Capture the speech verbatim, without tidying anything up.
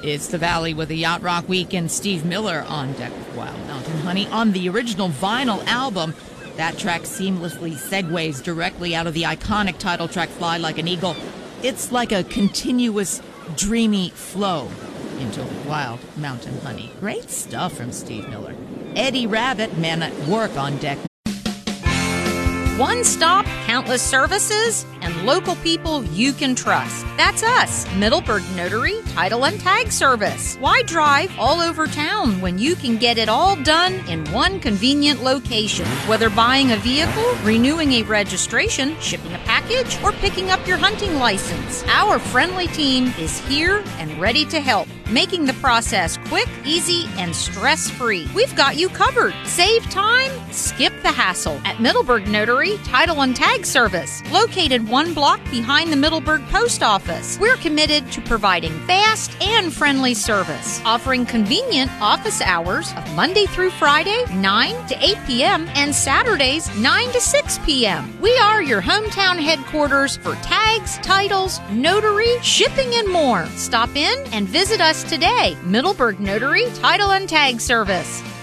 It's the Valley with a Yacht Rock Weekend. Steve Miller on deck with Wild Mountain Honey. On the original vinyl album, that track seamlessly segues directly out of the iconic title track, Fly Like an Eagle. It's like a continuous, dreamy flow into Wild Mountain Honey. Great stuff from Steve Miller. Eddie Rabbitt, man at work on deck. One stop, countless services, and local people you can trust. That's us, Middleburg Notary Title and Tag Service. Why drive all over town when you can get it all done in one convenient location? Whether buying a vehicle, renewing a registration, shipping a package, or picking up your hunting license, our friendly team is here and ready to help, making the process quick, easy, and stress-free. We've got you covered. Save time, skip the hassle at Middleburg Notary Title and Tag Service, located one block behind the Middleburg Post Office. We're committed to providing fast and friendly service, offering convenient office hours of Monday through Friday, nine to eight p.m., and Saturdays, nine to six p.m. We are your hometown headquarters for tags, titles, notary, shipping, and more. Stop in and visit us today. Middleburg Notary Title and Tag Service.